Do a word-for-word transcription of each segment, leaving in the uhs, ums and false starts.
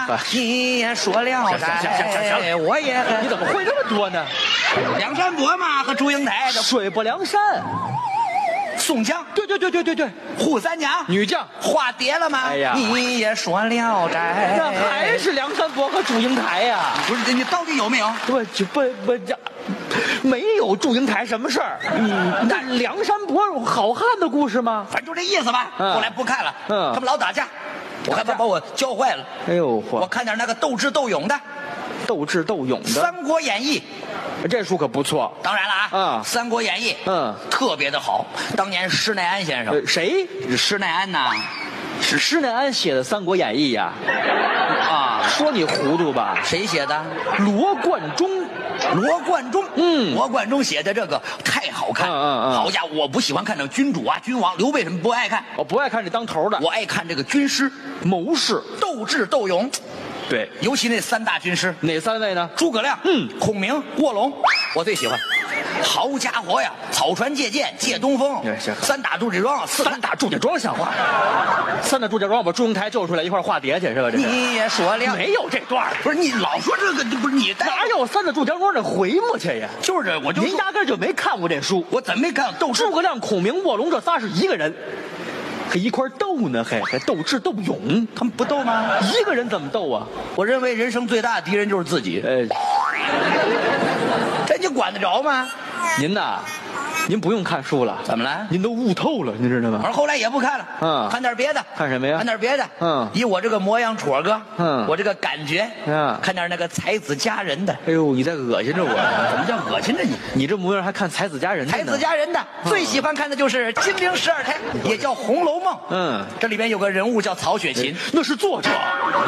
你也说聊斋， 行行行行行我也你怎么会这么多呢？ 梁山伯嘛和祝英台， 水泊梁山， 宋江， 对对对对对对， 扈三娘， 女将化蝶了吗？ 哎呀你也说聊斋， 那还是梁山伯和祝英台呀、 不是你到底有没有？ 不就不不这，没有祝英台什么事儿。嗯，那梁山伯好汉的故事吗？ 反正就这意思吧。 嗯后来不看了， 嗯他们老打架，我害怕把我教坏了。 哎呦嚯， 我看点那个斗智斗勇的《 斗智斗勇的， 三国演义》。 这书可不错。 当然了啊， 嗯三国演义》 嗯特别的好。当年施耐庵先生， 呃，谁？ 施耐庵呐， 是施耐庵写的《三国演义》呀？ 啊， 说你糊涂吧？ 谁写的？ 罗贯中。 罗贯中， 嗯罗贯中写的这个太好看， 嗯嗯嗯好家伙，我不喜欢看这个君主啊、君王，刘备什么不爱看， 我不爱看这当头的， 我爱看这个军师， 谋士。 斗智斗勇， 对， 尤其那三大军师， 哪三位呢？ 诸葛亮， 嗯孔明、卧龙，我最喜欢。好家伙呀，草船借箭，借东风哎行， 三打祝家庄，四三打祝家庄像话？三打祝家庄把祝英台救出来一块儿化蝶去是吧？这是你也说了， 没有这段儿， 不是你老说这个，不是你哪有三打祝家庄这回目去呀？ 就是这，我就您说压根儿就没看过这书。 我怎么没看斗智诸葛亮、孔明、卧龙这仨是一个人，还一块儿斗呢，还还斗智斗勇， 他们不斗吗？ 一个人怎么斗啊？ 我认为人生最大的敌人就是自己， 呃， 这你管得着吗？ 您呐，您不用看书了， 怎么了？ 您都悟透了，您知道吗？ 而后来也不看了， 嗯看点别的， 看什么呀看点别的， 嗯以我这个模样戳哥， 嗯我这个感觉， 嗯看点那个才子佳人的， 哎呦，你在恶心着我！ 怎么叫恶心着你？ 你这模样还看才子佳人呢？ 才子佳人的最喜欢看的就是《金陵十二钗》，也叫《红楼梦》。 嗯， 这里边有个人物叫曹雪芹， 那是作者。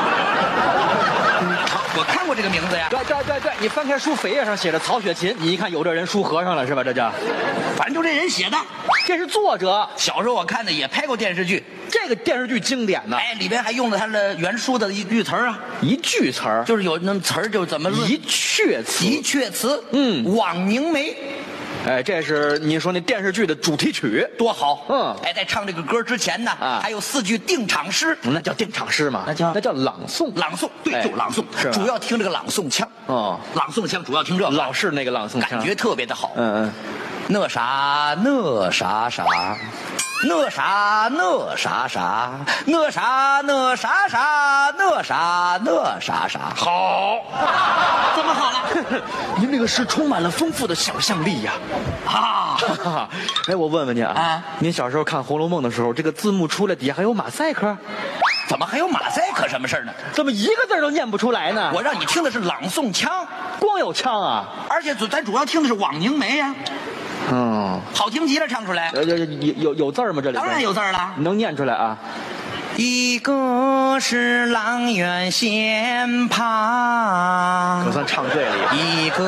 我看过这个名字呀。 对对对对，你翻开书扉页上写着曹雪芹，你一看有这人书合上了是吧？这叫， 反正就这人写的。 这是作者。 小时候我看的，也拍过电视剧， 这个电视剧经典呢， 哎，里边还用了他的原书的一句词儿啊， 一句词儿， 就是有那词儿，就怎么论一阙词。 一阙词， 嗯枉凝眉。 哎，这是你说那电视剧的主题曲， 多好， 嗯哎，在唱这个歌之前呢， 啊还有四句定场诗， 那叫定场诗嘛？ 那叫那叫朗诵。 朗诵，对， 哎就朗诵， 是吧主要听这个朗诵腔， 哦， 朗诵腔主要听这个， 老式那个朗诵腔感觉特别的好。 嗯嗯， 那啥那啥啥，那啥那啥啥，那啥那啥啥，那啥那啥啥， 好， 怎么好了？ 您这个诗充满了丰富的想象力呀、 啊， 哈哈，哎，我问问您啊， 啊您小时候看《红楼梦》的时候，这个字幕出来底下还有马赛克， 怎么还有马赛克什么事儿呢？ 怎么一个字都念不出来呢？ 我让你听的是朗诵腔， 光有腔啊。 而且主咱主要听的是枉凝眉呀， 嗯， 好听极了，唱出来。 有有有有有字儿吗？这里边当然有字儿了。 能念出来啊？ 一个是阆苑仙葩， 可算唱对了。 一个